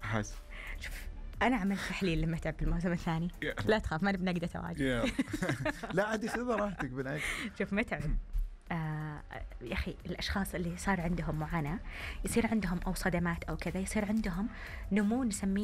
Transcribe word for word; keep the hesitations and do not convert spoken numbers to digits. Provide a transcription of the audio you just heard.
حس شوف أنا عملت تحليل لمتعب بالموسم الثاني. لا تخاف ما نبنقده تواجد. لا عادي خذ راحتك بالعكس. شوف متعب آه يا أخي الأشخاص اللي صار عندهم معاناة يصير عندهم أو صدمات أو كذا يصير عندهم نمو نسميه